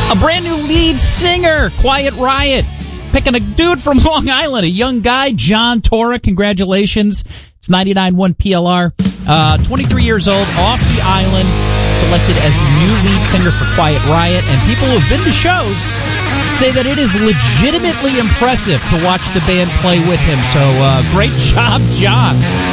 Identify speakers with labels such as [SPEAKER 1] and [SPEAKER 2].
[SPEAKER 1] A brand new lead singer, Quiet Riot. Picking a dude from Long Island, a young guy, John Tora. Congratulations. It's 99.1 PLR. 23 years old, off the island, selected as the new lead singer for Quiet Riot. And people who have been to shows say that it is legitimately impressive to watch the band play with him. So, great job, John.